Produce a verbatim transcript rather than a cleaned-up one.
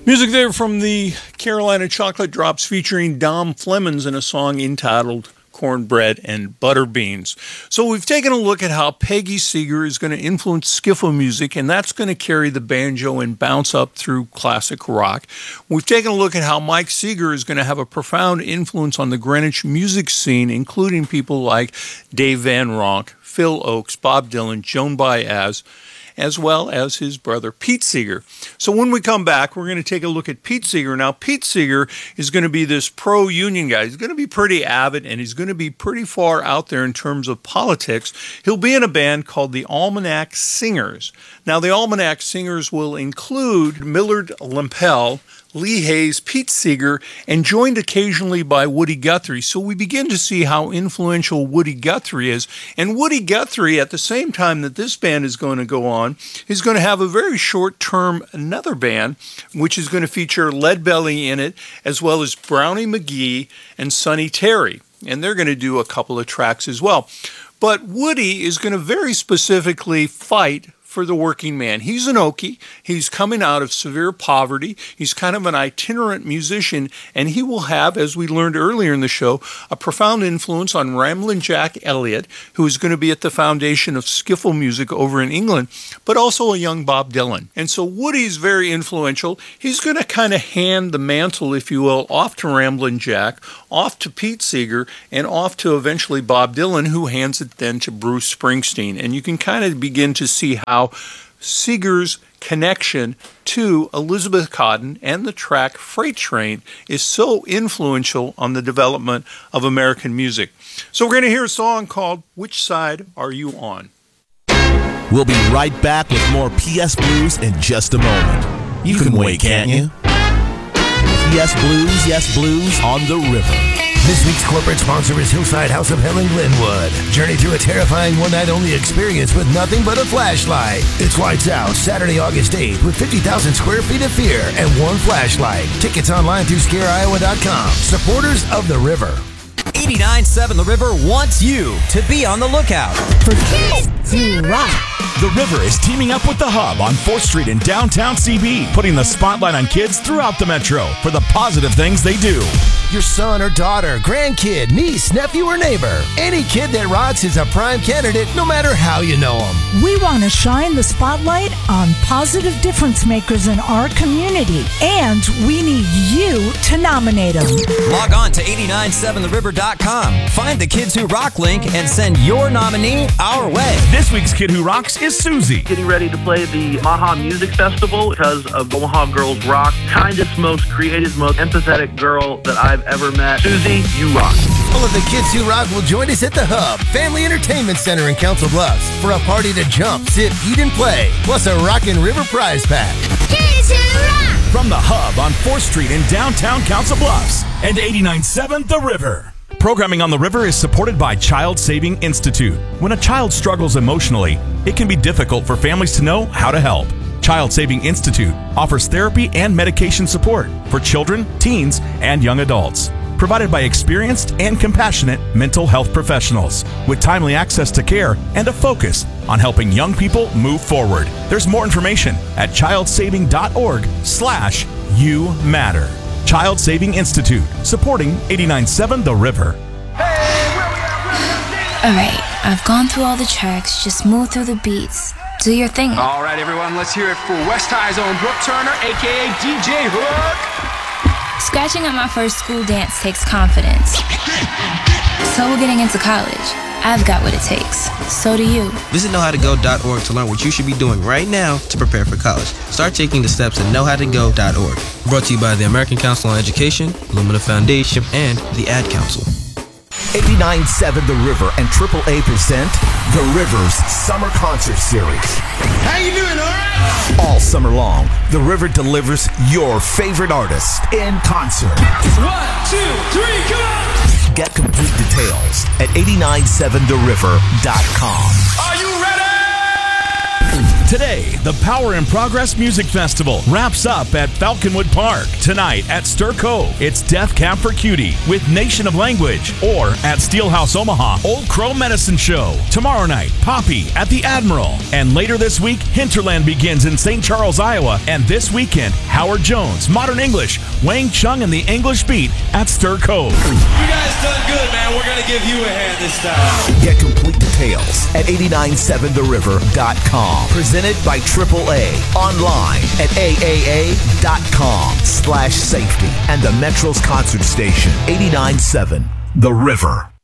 Music there from the Carolina Chocolate Drops featuring Dom Flemons in a song entitled Cornbread and Butter Beans. So we've taken a look at how Peggy Seeger is going to influence skiffle music, and that's going to carry the banjo and bounce up through classic rock. We've taken a look at how Mike Seeger is going to have a profound influence on the Greenwich music scene, including people like Dave Van Ronk, Phil Oakes, Bob Dylan, Joan Baez, as well as his brother Pete Seeger. So when we come back, we're going to take a look at Pete Seeger. Now, Pete Seeger is going to be this pro-union guy. He's going to be pretty avid, and he's going to be pretty far out there in terms of politics. He'll be in a band called the Almanac Singers. Now, the Almanac Singers will include Millard Lempel, Lee Hayes, Pete Seeger, and joined occasionally by Woody Guthrie. So we begin to see how influential Woody Guthrie is. And Woody Guthrie, at the same time that this band is going to go on, is going to have a very short-term another band, which is going to feature Leadbelly in it, as well as Brownie McGee and Sonny Terry. And they're going to do a couple of tracks as well. But Woody is going to very specifically fight for the working man. He's an Okie. He's coming out of severe poverty. He's kind of an itinerant musician, and he will have, as we learned earlier in the show, a profound influence on Ramblin' Jack Elliott, who is going to be at the foundation of skiffle music over in England, but also a young Bob Dylan. And so Woody's very influential. He's going to kind of hand the mantle, if you will, off to Ramblin' Jack, off to Pete Seeger, and off to eventually Bob Dylan, who hands it then to Bruce Springsteen. And you can kind of begin to see how Seeger's connection to Elizabeth Cotten and the track Freight Train is so influential on the development of American music. So we're going to hear a song called Which Side Are You On? We'll be right back with more P S Blues in just a moment. You, you can, can wait, can't you? P S Blues, yes, Blues on the River. This week's corporate sponsor is Hillside House of Hell in Glenwood. Journey through a terrifying one-night-only experience with nothing but a flashlight. It's lights out Saturday, August eighth with fifty thousand square feet of fear and one flashlight. Tickets online through scare iowa dot com. Supporters of the River. eighty-nine point seven The River wants you to be on the lookout for kids who rock. The River is teaming up with The Hub on fourth street in downtown C B, putting the spotlight on kids throughout the metro for the positive things they do. Your son or daughter, grandkid, niece, nephew, or neighbor. Any kid that rocks is a prime candidate, no matter how you know them. We want to shine the spotlight on positive difference makers in our community, and we need you to nominate them. Log on to eighty-nine seven the river dot com. Find the Kids Who Rock link and send your nominee our way. This week's Kid Who Rocks is Susie. Getting ready to play the Maha Music Festival because of Omaha Girls Rock. Kindest, most creative, most empathetic girl that I've ever met. Susie, you rock. All of the Kids Who Rock will join us at the Hub Family Entertainment Center in Council Bluffs for a party to jump, sit, eat, and play, plus a Rockin' River prize pack. Kids Who Rock! From the Hub on fourth street in downtown Council Bluffs and eighty-nine point seven The River. Programming on the River is supported by Child Saving Institute. When a child struggles emotionally, it can be difficult for families to know how to help. Child Saving Institute offers therapy and medication support for children, teens, and young adults, provided by experienced and compassionate mental health professionals with timely access to care and a focus on helping young people move forward. There's more information at childsaving.org slash you matter. Child Saving Institute, supporting eighty-nine point seven The River. All right, I've gone through all the tracks. Just move through the beats. Do your thing. All right, everyone, let's hear it for West High's own Brooke Turner, a k a. D J Hook. Scratching at my first school dance takes confidence. So we're getting into college. I've got what it takes. So do you. Visit know how to go dot org to learn what you should be doing right now to prepare for college. Start taking the steps at know how to go dot org. Brought to you by the American Council on Education, Lumina Foundation, and the Ad Council. eighty-nine point seven The River and triple A present The River's Summer Concert Series. How you doing, all right? All summer long, The River delivers your favorite artists in concert. One, two, three, come on! Get complete details at eighty-nine point seven the river dot com. Are you ready? Today, the Power in Progress Music Festival wraps up at Falconwood Park. Tonight at Stir Cove, it's Death Camp for Cutie with Nation of Language. Or at Steelhouse Omaha, Old Crow Medicine Show. Tomorrow night, Poppy at the Admiral. And later this week, Hinterland begins in Saint Charles, Iowa. And this weekend, Howard Jones, Modern English, Wang Chung and the English Beat at Stir Cove. You guys done good, man. We're going to give you a hand this time. Get complete details at eight nine seven the river dot com. Presented by triple A. Online at A A A dot com slash safety. And the Metro's concert station, eighty-nine point seven The River.